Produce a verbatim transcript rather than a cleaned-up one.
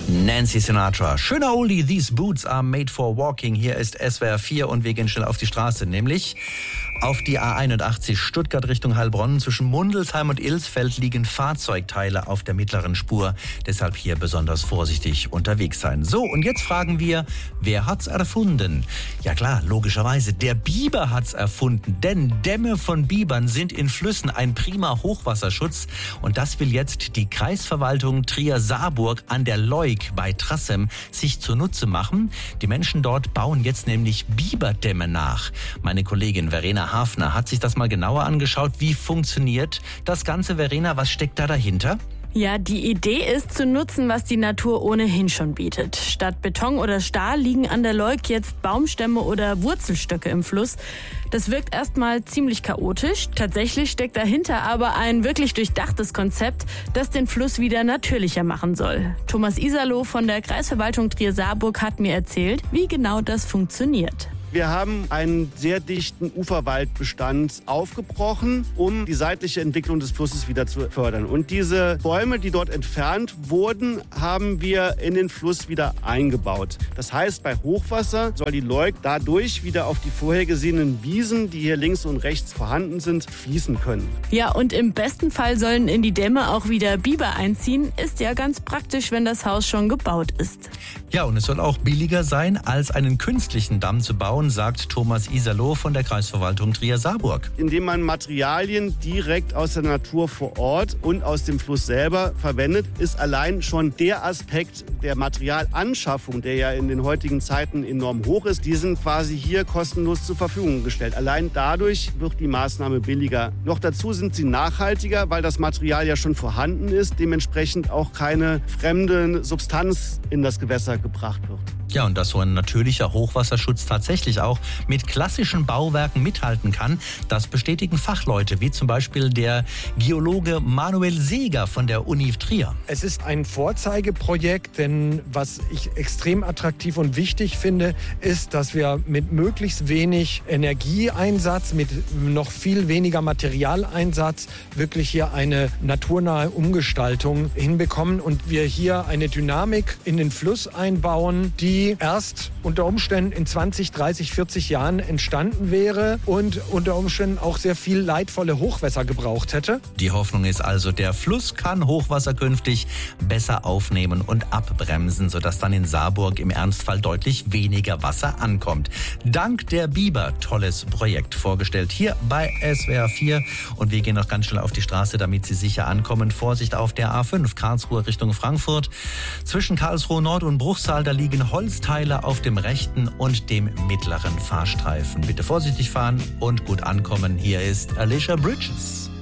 Nancy Sinatra. Schöner Oldie, these boots are made for walking. Hier ist S W R vier und wir gehen schnell auf die Straße, nämlich auf die A einundachtzig Stuttgart Richtung Heilbronn. Zwischen Mundelsheim und Ilsfeld liegen Fahrzeugteile auf der mittleren Spur. Deshalb hier besonders vorsichtig unterwegs sein. So, und jetzt fragen wir, wer hat's erfunden? Ja klar, logischerweise, der Biber hat's erfunden. Denn Dämme von Bibern sind in Flüssen ein prima Hochwasserschutz. Und das will jetzt die Kreisverwaltung Trier-Saarburg an der Leuk bei Trassem sich zunutze machen. Die Menschen dort bauen jetzt nämlich Biberdämme nach. Meine Kollegin Verena Hafner hat sich das mal genauer angeschaut. Wie funktioniert das Ganze, Verena? Was steckt da dahinter? Ja, die Idee ist zu nutzen, was die Natur ohnehin schon bietet. Statt Beton oder Stahl liegen an der Leuk jetzt Baumstämme oder Wurzelstöcke im Fluss. Das wirkt erstmal ziemlich chaotisch. Tatsächlich steckt dahinter aber ein wirklich durchdachtes Konzept, das den Fluss wieder natürlicher machen soll. Thomas Iserloh von der Kreisverwaltung Trier-Saarburg hat mir erzählt, wie genau das funktioniert. Wir haben einen sehr dichten Uferwaldbestand aufgebrochen, um die seitliche Entwicklung des Flusses wieder zu fördern. Und diese Bäume, die dort entfernt wurden, haben wir in den Fluss wieder eingebaut. Das heißt, bei Hochwasser soll die Leuk dadurch wieder auf die vorher gesehenen Wiesen, die hier links und rechts vorhanden sind, fließen können. Ja, und im besten Fall sollen in die Dämme auch wieder Biber einziehen. Ist ja ganz praktisch, wenn das Haus schon gebaut ist. Ja, und es soll auch billiger sein, als einen künstlichen Damm zu bauen, sagt Thomas Iserloh von der Kreisverwaltung Trier-Saarburg. Indem man Materialien direkt aus der Natur vor Ort und aus dem Fluss selber verwendet, ist allein schon der Aspekt der Materialanschaffung, der ja in den heutigen Zeiten enorm hoch ist, die sind quasi hier kostenlos zur Verfügung gestellt. Allein dadurch wird die Maßnahme billiger. Noch dazu sind sie nachhaltiger, weil das Material ja schon vorhanden ist, dementsprechend auch keine fremde Substanz in das Gewässer gebracht wird. Ja, und dass so ein natürlicher Hochwasserschutz tatsächlich auch mit klassischen Bauwerken mithalten kann, das bestätigen Fachleute, wie zum Beispiel der Geologe Manuel Seeger von der Uni Trier. Es ist ein Vorzeigeprojekt, denn was ich extrem attraktiv und wichtig finde, ist, dass wir mit möglichst wenig Energieeinsatz, mit noch viel weniger Materialeinsatz wirklich hier eine naturnahe Umgestaltung hinbekommen und wir hier eine Dynamik in den Fluss einbauen, die erst unter Umständen in zwanzig, dreißig, vierzig Jahren entstanden wäre und unter Umständen auch sehr viel leidvolle Hochwässer gebraucht hätte. Die Hoffnung ist also, der Fluss kann Hochwasser künftig besser aufnehmen und abbremsen, sodass dann in Saarburg im Ernstfall deutlich weniger Wasser ankommt. Dank der Biber, tolles Projekt vorgestellt hier bei S W R vier. Und wir gehen noch ganz schnell auf die Straße, damit Sie sicher ankommen. Vorsicht auf der A fünf, Karlsruhe Richtung Frankfurt. Zwischen Karlsruhe Nord und Bruchsal, da liegen Holzteile auf dem rechten und dem mittleren Fahrstreifen. Bitte vorsichtig fahren und gut ankommen. Hier ist Alicia Bridges.